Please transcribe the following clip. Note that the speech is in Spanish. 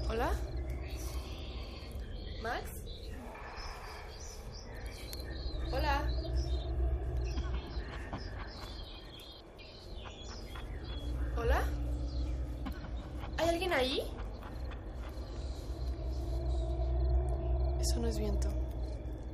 ¿Hola? ¿Max? Hola. ¿Hola? ¿Hay alguien ahí? Eso no es viento.